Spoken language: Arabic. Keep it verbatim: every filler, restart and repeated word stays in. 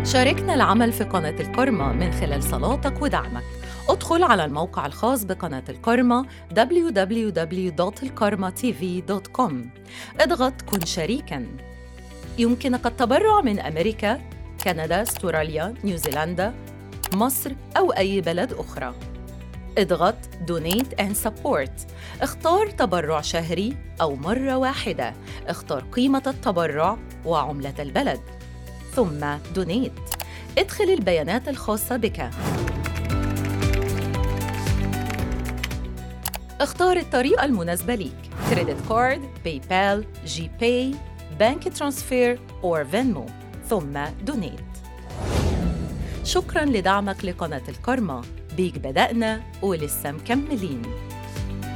شاركنا العمل في قناة الكرمة من خلال صلاتك ودعمك. ادخل على الموقع الخاص بقناة الكرمة دبليو دبليو دبليو دوت الكرمة تي في دوت كوم. اضغط كن شريكاً. يمكنك التبرع من أمريكا، كندا، استراليا، نيوزيلندا، مصر أو أي بلد أخرى. اضغط Donate and Support. اختار تبرع شهري أو مرة واحدة. اختار قيمة التبرع وعملة البلد. ثم Donate. ادخل البيانات الخاصة بك. اختار الطريقة المناسبة ليك: كريدت كارد، باي بال، جي باي، بانك ترانسفير أو فينمو. ثم Donate. شكراً لدعمك لقناة الكرمة. بيك بدأنا ولسه مكملين.